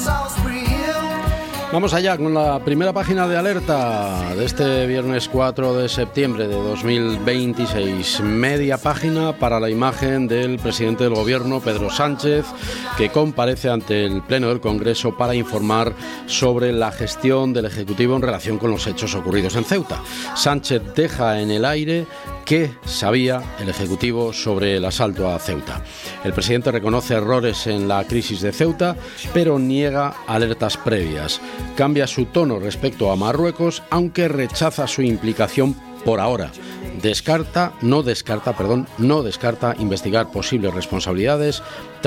Vamos allá con la primera página de Alerta de este viernes 4 de septiembre de 2026. Media página para la imagen del presidente del Gobierno, Pedro Sánchez, que comparece ante el Pleno del Congreso para informar sobre la gestión del Ejecutivo en relación con los hechos ocurridos en Ceuta. Sánchez deja en el aire qué sabía el Ejecutivo sobre el asalto a Ceuta. El presidente reconoce errores en la crisis de Ceuta, pero niega alertas previas. Cambia su tono respecto a Marruecos, aunque rechaza su implicación por ahora. No descarta investigar posibles responsabilidades